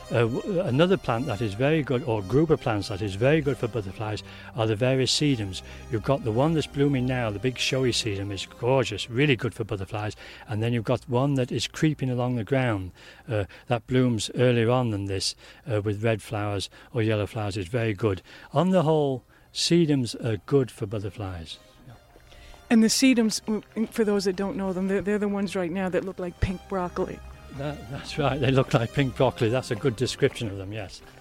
Another plant that is very good, or group of plants that is very good for butterflies, are the various sedums. You've got the one that's blooming now, the big showy sedum is gorgeous, really good for butterflies, and then you've got one that is creeping along the ground that blooms earlier on than this with red flowers or yellow flowers. Is very good. On the whole, sedums are good for butterflies. And the sedums, for those that don't know them, they're the ones right now that look like pink broccoli. That's right, they look like pink broccoli. That's a good description of them, yes.